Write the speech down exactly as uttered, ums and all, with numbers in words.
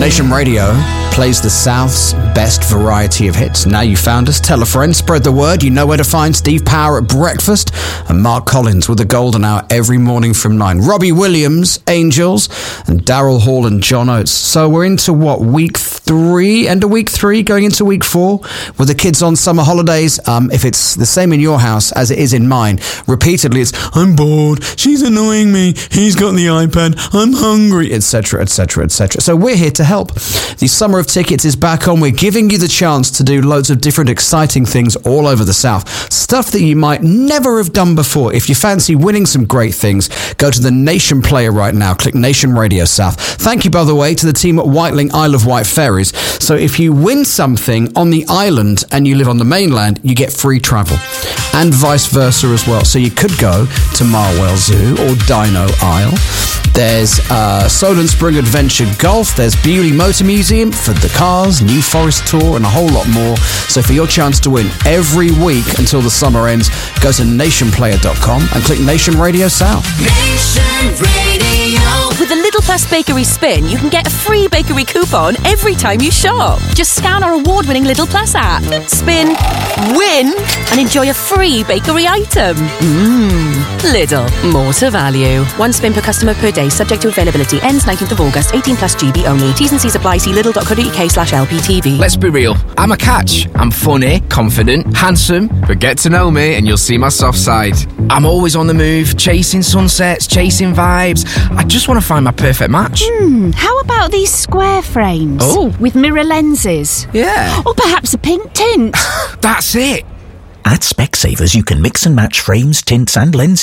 Nation Radio plays the South's best variety of hits. Now you found us. Tell a friend, spread the word. You know where to find Steve Power at breakfast and Mark Collins with the Golden Hour every morning from nine. Robbie Williams, Angels, and Daryl Hall and John Oates. So we're into what, week three? End of week three, going into week four with the kids on summer holidays. Um, if it's the same in your house as it is in mine, repeatedly it's, I'm bored, she's annoying me, he's got the iPad, I'm hungry, et cetera, et cetera, et cetera. So we're here to help. The Summer of Tickets is back on. We're giving you the chance to do loads of different exciting things all over the South. Stuff that you might never have done before. If you fancy winning some great things, go to the Nation Player right now. Click Nation Radio South. Thank you, by the way, to the team at Whiteling Isle of Wight Ferries. So if you win something on the island and you live on the mainland, you get free travel. And vice versa as well. So you could go to Marwell Zoo or Dino Isle. There's uh, Solent Spring Adventure Golf. There's Beauty Motor Museum for the cars, New Forest Tour, and a whole lot more. So for your chance to win every week until the summer ends, go to nation player dot com and click Nation Radio South. Nation Radio. With the Little Plus Bakery Spin, you can get a free bakery coupon every time you shop. Just scan our award-winning Little Plus app, spin, win, and enjoy a free bakery item. Mmm. Lidl. More to value. One spin per customer per day, subject to availability. Ends nineteenth of August. eighteen plus G B only. T's and C's apply. See lidl dot co dot uk slash L P T V. Let's be real. I'm a catch. I'm funny, confident, handsome, but get to know me and you'll see my soft side. I'm always on the move, chasing sunsets, chasing vibes. I just want to find my perfect match. Hmm, how about these square frames? Oh. With mirror lenses? Yeah. Or perhaps a pink tint? That's it. At Specsavers, you can mix and match frames, tints and lenses